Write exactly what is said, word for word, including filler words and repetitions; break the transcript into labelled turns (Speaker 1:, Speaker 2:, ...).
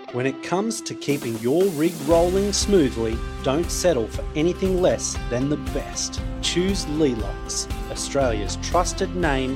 Speaker 1: When it comes to keeping your rig rolling smoothly, don't settle for anything less than the best. Choose Lelox, Australia's trusted name